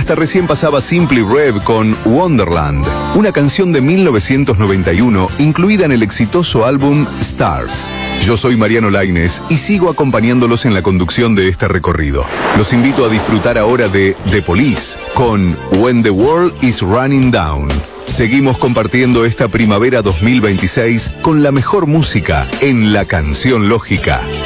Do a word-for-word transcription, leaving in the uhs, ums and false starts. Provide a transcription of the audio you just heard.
hasta recién pasaba Simply Red con Wonderland, una canción de mil novecientos noventa y uno incluida en el exitoso álbum Stars. Yo soy Mariano Laínez y sigo acompañándolos en la conducción de este recorrido. Los invito a disfrutar ahora de The Police con When the World is Running Down. Seguimos compartiendo esta primavera dos mil veintiséis con la mejor música en La Canción Lógica.